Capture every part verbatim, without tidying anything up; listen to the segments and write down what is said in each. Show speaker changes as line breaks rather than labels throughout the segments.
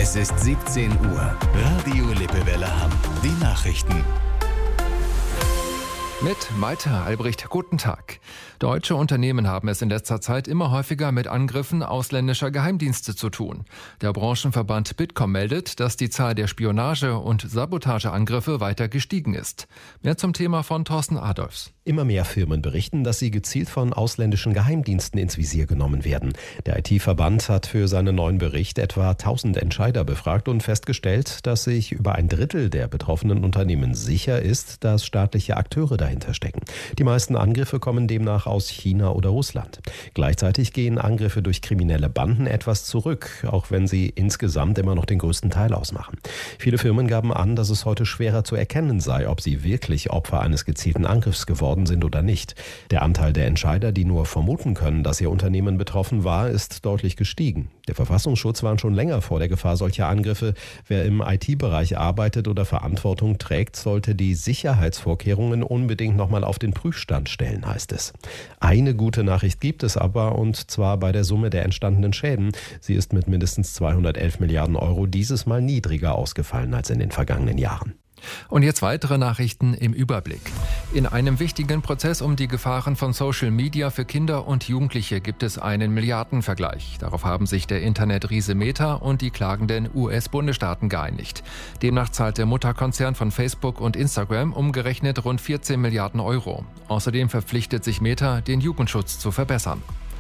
Es ist siebzehn Uhr. Radio Lippewelle Hamm. Die Nachrichten.
Mit Malte Albrecht, guten Tag. Deutsche Unternehmen haben es in letzter Zeit immer häufiger mit Angriffen ausländischer Geheimdienste zu tun. Der Branchenverband Bitkom meldet, dass die Zahl der Spionage- und Sabotageangriffe weiter gestiegen ist. Mehr zum Thema von Thorsten Adolfs.
Immer mehr Firmen berichten, dass sie gezielt von ausländischen Geheimdiensten ins Visier genommen werden. Der I T-Verband hat für seinen neuen Bericht etwa tausend Entscheider befragt und festgestellt, dass sich über ein Drittel der betroffenen Unternehmen sicher ist, dass staatliche Akteure dahinter stecken. Die meisten Angriffe kommen demnach aus China oder Russland. Gleichzeitig gehen Angriffe durch kriminelle Banden etwas zurück, auch wenn sie insgesamt immer noch den größten Teil ausmachen. Viele Firmen gaben an, dass es heute schwerer zu erkennen sei, ob sie wirklich Opfer eines gezielten Angriffs geworden sind oder nicht. Der Anteil der Entscheider, die nur vermuten können, dass ihr Unternehmen betroffen war, ist deutlich gestiegen. Der Verfassungsschutz warnt schon länger vor der Gefahr solcher Angriffe. Wer im I T-Bereich arbeitet oder Verantwortung trägt, sollte die Sicherheitsvorkehrungen unbedingt nochmal auf den Prüfstand stellen, heißt es. Eine gute Nachricht gibt es aber, und zwar bei der Summe der entstandenen Schäden. Sie ist mit mindestens zweihundertelf Milliarden Euro dieses Mal niedriger ausgefallen als in den vergangenen Jahren.
Und jetzt weitere Nachrichten im Überblick. In einem wichtigen Prozess um die Gefahren von Social Media für Kinder und Jugendliche gibt es einen Milliardenvergleich. Darauf haben sich der Internetriese Meta und die klagenden U S-Bundesstaaten geeinigt. Demnach zahlt der Mutterkonzern von Facebook und Instagram umgerechnet rund vierzehn Milliarden Euro. Außerdem verpflichtet sich Meta, den Jugendschutz zu verbessern.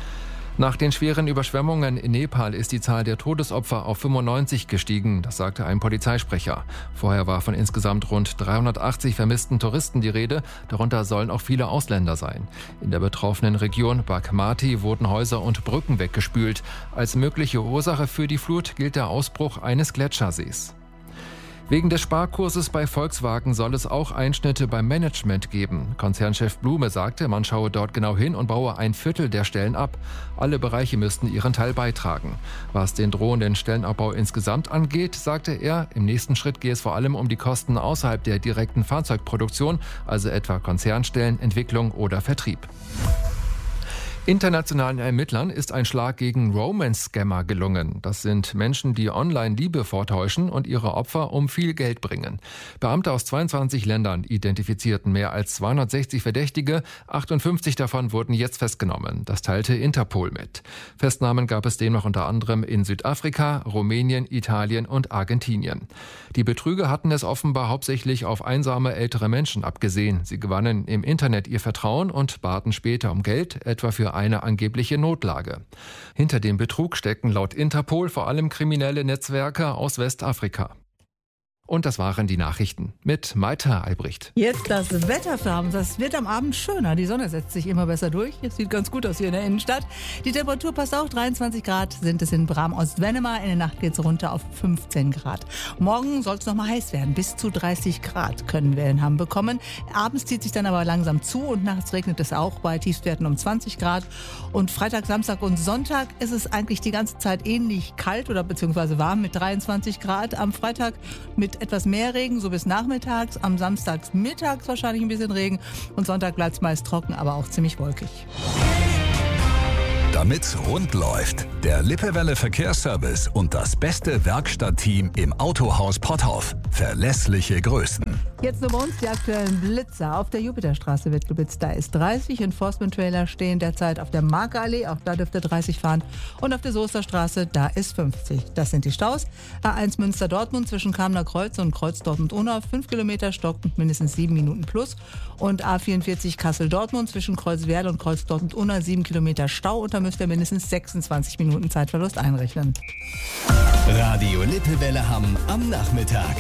Nach den schweren Überschwemmungen in Nepal ist die Zahl der Todesopfer auf fünfundneunzig gestiegen, das sagte ein Polizeisprecher. Vorher war von insgesamt rund dreihundertachtzig vermissten Touristen die Rede, darunter sollen auch viele Ausländer sein. In der betroffenen Region Bagmati wurden Häuser und Brücken weggespült. Als mögliche Ursache für die Flut gilt der Ausbruch eines Gletschersees. Wegen des Sparkurses bei Volkswagen soll es auch Einschnitte beim Management geben. Konzernchef Blume sagte, man schaue dort genau hin und baue ein Viertel der Stellen ab. Alle Bereiche müssten ihren Teil beitragen. Was den drohenden Stellenabbau insgesamt angeht, sagte er, im nächsten Schritt gehe es vor allem um die Kosten außerhalb der direkten Fahrzeugproduktion, also etwa Konzernstellen, Entwicklung oder Vertrieb. Internationalen Ermittlern ist ein Schlag gegen Romance-Scammer gelungen. Das sind Menschen, die online Liebe vortäuschen und ihre Opfer um viel Geld bringen. Beamte aus zweiundzwanzig Ländern identifizierten mehr als zweihundertsechzig Verdächtige. achtundfünfzig davon wurden jetzt festgenommen. Das teilte Interpol mit. Festnahmen gab es demnach unter anderem in Südafrika, Rumänien, Italien und Argentinien. Die Betrüger hatten es offenbar hauptsächlich auf einsame ältere Menschen abgesehen. Sie gewannen im Internet ihr Vertrauen und baten später um Geld, etwa für eine angebliche Notlage. Hinter dem Betrug stecken laut Interpol vor allem kriminelle Netzwerke aus Westafrika. Und das waren die Nachrichten mit Maite Albrecht.
Jetzt das Wetter für abends. Das wird am Abend schöner. Die Sonne setzt sich immer besser durch. Es sieht ganz gut aus hier in der Innenstadt. Die Temperatur passt auch. dreiundzwanzig Grad sind es in Bram-Ost-Wennemar. In der Nacht geht es runter auf fünfzehn Grad. Morgen soll es noch mal heiß werden. Bis zu dreißig Grad können wir in Hamm bekommen. Abends zieht sich dann aber langsam zu und nachts regnet es auch bei Tiefstwerten um zwanzig Grad. Und Freitag, Samstag und Sonntag ist es eigentlich die ganze Zeit ähnlich kalt oder beziehungsweise warm mit dreiundzwanzig Grad. Am Freitag mit etwas mehr Regen, so bis nachmittags. Am Samstag mittags wahrscheinlich ein bisschen Regen. Und Sonntag bleibt es meist trocken, aber auch ziemlich wolkig.
Damit's rund läuft, der Lippewelle Verkehrsservice und das beste Werkstattteam im Autohaus Potthoff. Verlässliche Größen.
Jetzt nur bei uns die aktuellen Blitzer. Auf der Jupiterstraße wird geblitzt, da ist dreißig. Enforcement-Trailer stehen derzeit auf der Markerallee, auch da dürft ihr dreißig fahren. Und auf der Soesterstraße, da ist fünfzig. Das sind die Staus. A eins Münster-Dortmund zwischen Kamener Kreuz und Kreuz Dortmund-Unna, fünf Kilometer Stock mit mindestens sieben Minuten plus. Und A vierundvierzig Kassel-Dortmund zwischen Kreuzwerl und Kreuz Dortmund-Unna, sieben Kilometer Stau. Und da müsst ihr mindestens sechsundzwanzig Minuten Zeitverlust einrechnen.
Radio Lippewelle Hamm am Nachmittag.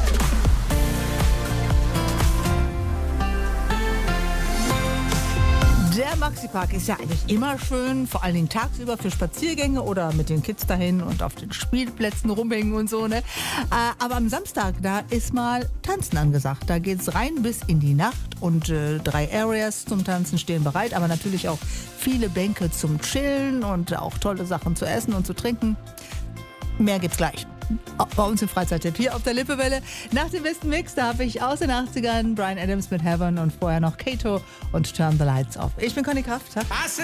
Der Maxi-Park ist ja eigentlich immer schön, vor allen Dingen tagsüber für Spaziergänge oder mit den Kids dahin und auf den Spielplätzen rumhängen und so, ne? Aber am Samstag, da ist mal Tanzen angesagt. Da geht's rein bis in die Nacht und äh, drei Areas zum Tanzen stehen bereit, aber natürlich auch viele Bänke zum Chillen und auch tolle Sachen zu essen und zu trinken. Mehr gibt's gleich. Bei uns im Freizeittipp hier auf der Lippewelle. Nach dem besten Mix, da habe ich aus den achtzigern Bryan Adams mit Heaven und vorher noch Kato und Turn the Lights Off. Ich bin Conny Kraft.